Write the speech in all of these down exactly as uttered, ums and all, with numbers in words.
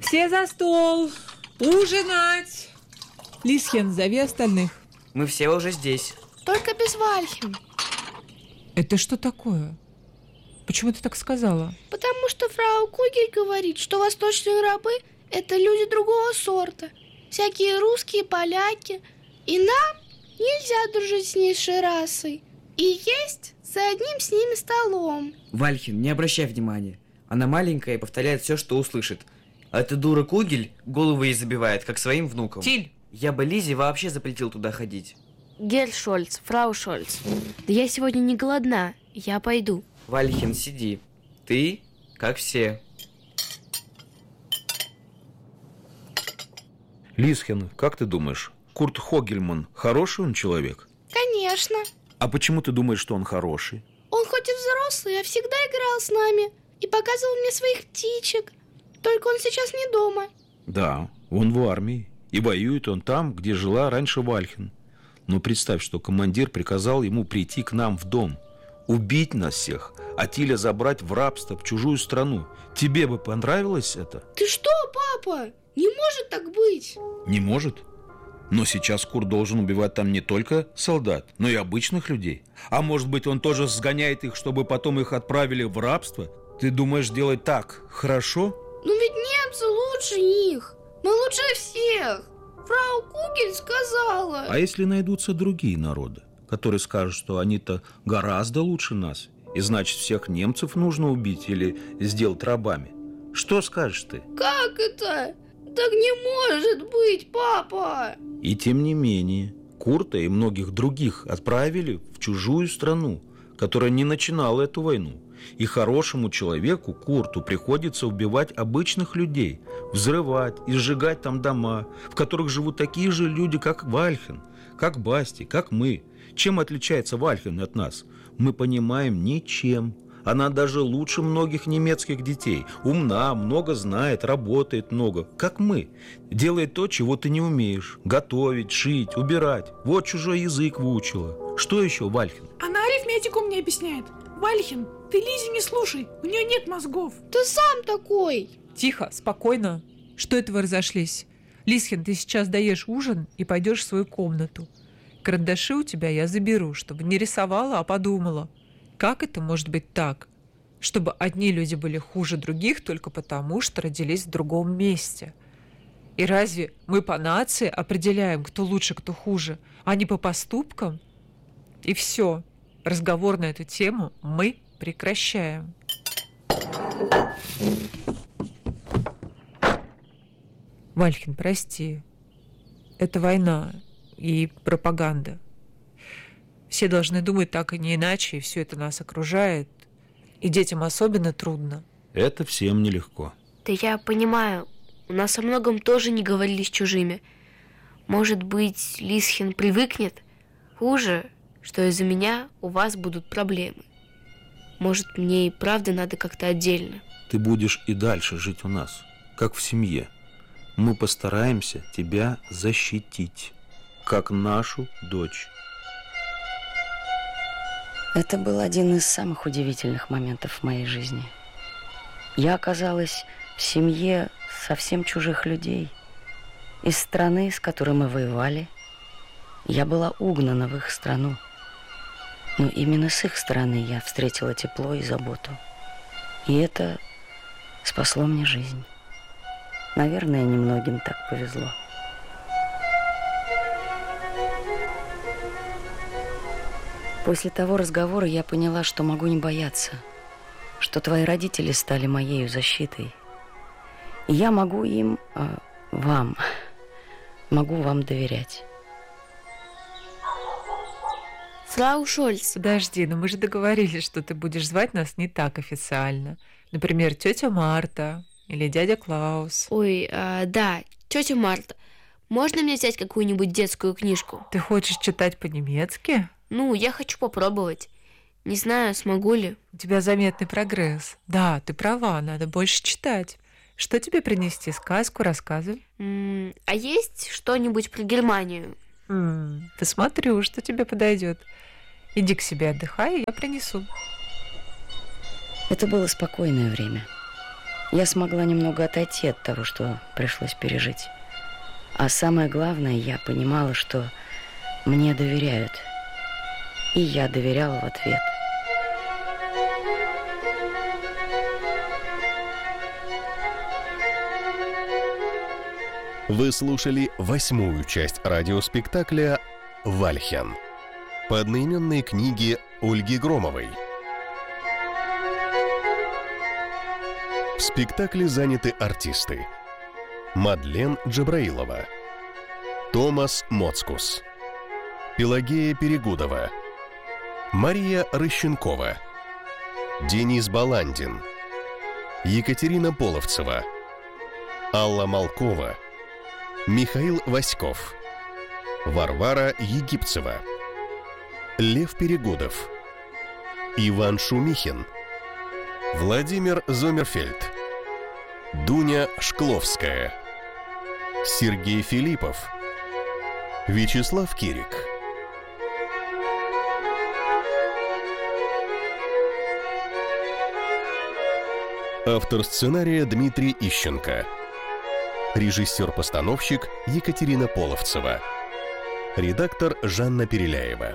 Все за стол! Ужинать! Лисхен, зови остальных. Мы все уже здесь. Только без Вальхен. Это что такое? Почему ты так сказала? Потому что фрау Кугель говорит, что восточные рабы – это люди другого сорта. Всякие русские, поляки. И нам нельзя дружить с низшей расой. И есть за одним с ними столом. Вальхен, не обращай внимания. Она маленькая и повторяет все, что услышит. А эта дура Кугель голову ей забивает, как своим внукам. Тиль! Я бы Лизе вообще запретил туда ходить. Герр Шольц, фрау Шольц. Да я сегодня не голодна, я пойду. Вальхен, сиди. Ты, как все. Лисхен, как ты думаешь, Курт Хогельман хороший он человек? Конечно. А почему ты думаешь, что он хороший? Он хоть и взрослый, а всегда играл с нами и показывал мне своих птичек. Только он сейчас не дома. Да, он в армии. И воюет он там, где жила раньше Вальхен. Но представь, что командир приказал ему прийти к нам в дом, убить нас всех, а Тиля забрать в рабство, в чужую страну. Тебе бы понравилось это? Ты что, папа? Не может так быть. Не может. Но сейчас Курт должен убивать там не только солдат, но и обычных людей. А может быть, он тоже сгоняет их, чтобы потом их отправили в рабство? Ты думаешь делать так хорошо? Но ведь немцы лучше них. Мы лучше всех. Фрау Кугель сказала. А если найдутся другие народы, которые скажут, что они-то гораздо лучше нас, и значит, всех немцев нужно убить или сделать рабами? Что скажешь ты? Как это? Так не может быть, папа! И тем не менее, Курта и многих других отправили в чужую страну, которая не начинала эту войну. И хорошему человеку, Курту, приходится убивать обычных людей, взрывать и сжигать там дома, в которых живут такие же люди, как Вальхен, как Басти, как мы. Чем отличается Вальхен от нас? Мы понимаем ничем. Она даже лучше многих немецких детей. Умна, много знает, работает много, как мы. Делает то, чего ты не умеешь. Готовить, шить, убирать. Вот чужой язык выучила. Что еще, Вальхен? Она арифметику мне объясняет. Вальхен, ты Лизе не слушай, у нее нет мозгов. Ты сам такой. Тихо, спокойно. Что это вы разошлись? Лисхен, ты сейчас доешь ужин и пойдешь в свою комнату. Карандаши у тебя я заберу, чтобы не рисовала, а подумала. Как это может быть так? Чтобы одни люди были хуже других только потому, что родились в другом месте. И разве мы по нации определяем, кто лучше, кто хуже, а не по поступкам? И все. Разговор на эту тему мы прекращаем. Вальхен, прости. Это война и пропаганда. Все должны думать так и не иначе, и все это нас окружает. И детям особенно трудно. Это всем нелегко. Да я понимаю, у нас о многом тоже не говорили с чужими. Может быть, Лисхен привыкнет? Хуже, что из-за меня у вас будут проблемы. Может, мне и правда надо как-то отдельно. Ты будешь и дальше жить у нас, как в семье. Мы постараемся тебя защитить, как нашу дочь. Это был один из самых удивительных моментов в моей жизни. Я оказалась в семье совсем чужих людей. Из страны, с которой мы воевали, я была угнана в их страну. Но именно с их стороны я встретила тепло и заботу. И это спасло мне жизнь. Наверное, немногим так повезло. После того разговора я поняла, что могу не бояться, что твои родители стали моей защитой. И я могу им, э, вам, могу вам доверять. Фрау Шольц. Подожди, но мы же договорились, что ты будешь звать нас не так официально. Например, тетя Марта или дядя Клаус. Ой, а, да, тетя Марта. Можно мне взять какую-нибудь детскую книжку? Ты хочешь читать по-немецки? Ну, я хочу попробовать. Не знаю, смогу ли. У тебя заметный прогресс. Да, ты права, надо больше читать. Что тебе принести? Сказку, рассказы? М-м, а есть что-нибудь про Германию? М-м, посмотрю, что тебе подойдет. Иди к себе отдыхай, я принесу. Это было спокойное время. я смогла немного отойти от того, что пришлось пережить. А самое главное, я понимала, что мне доверяют. И я доверяла в ответ. Вы слушали восьмую часть радиоспектакля «Вальхен» по одноименной книге Ольги Громовой. В спектакле заняты артисты: Мадлен Джабраилова, Томас Моцкус, Пелагея Перегудова, Мария Рыщенкова, Денис Баландин, Екатерина Половцева, Алла Малкова, Михаил Васьков, Варвара Египцева, Лев Перегудов, Иван Шумихин, Владимир Зомерфельд, Дуня Шкловская, Сергей Филиппов, Вячеслав Кирик. Автор сценария Дмитрий Ищенко. Режиссер-постановщик Екатерина Половцева. Редактор Жанна Переляева.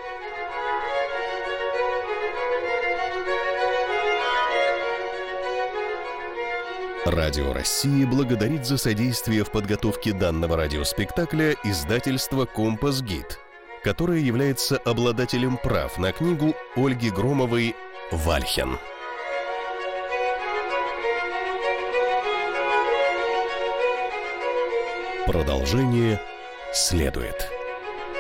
Радио России благодарит за содействие в подготовке данного радиоспектакля издательство «Компас Гид», которое является обладателем прав на книгу Ольги Громовой «Вальхен». Продолжение следует.